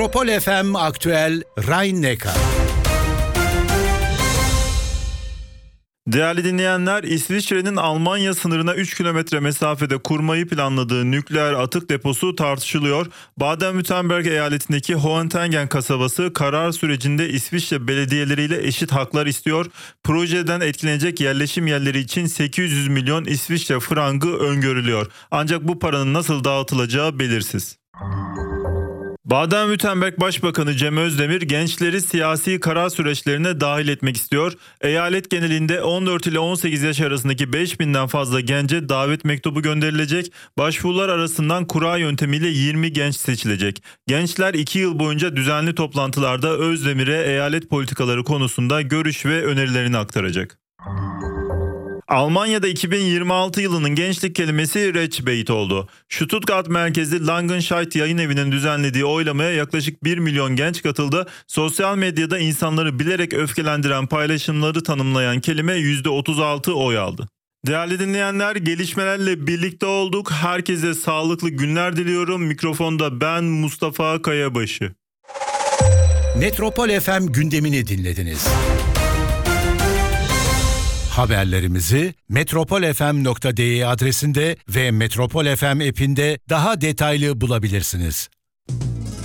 Metropol FM Aktüel Rhein-Neckar. Değerli dinleyenler, İsviçre'nin Almanya sınırına 3 kilometre mesafede kurmayı planladığı nükleer atık deposu tartışılıyor. Baden-Württemberg eyaletindeki Hohentengen kasabası karar sürecinde İsviçre belediyeleriyle eşit haklar istiyor. Projeden etkilenecek yerleşim yerleri için 800 milyon İsviçre frangı öngörülüyor. Ancak bu paranın nasıl dağıtılacağı belirsiz. Baden-Württemberg Başbakanı Cem Özdemir gençleri siyasi karar süreçlerine dahil etmek istiyor. Eyalet genelinde 14 ile 18 yaş arasındaki 5000'den fazla gence davet mektubu gönderilecek. Başvurular arasından kura yöntemiyle 20 genç seçilecek. Gençler 2 yıl boyunca düzenli toplantılarda Özdemir'e eyalet politikaları konusunda görüş ve önerilerini aktaracak. Almanya'da 2026 yılının gençlik kelimesi Rechtspeit oldu. Stuttgart merkezli Langenscheidt Yayın Evi'nin düzenlediği oylamaya yaklaşık 1 milyon genç katıldı. Sosyal medyada insanları bilerek öfkelendiren paylaşımları tanımlayan kelime %36 oy aldı. Değerli dinleyenler, gelişmelerle birlikte olduk. Herkese sağlıklı günler diliyorum. Mikrofonda ben Mustafa Kayabaşı. Metropol FM gündemini dinlediniz. Haberlerimizi metropolfm.de adresinde ve Metropol FM app'inde daha detaylı bulabilirsiniz.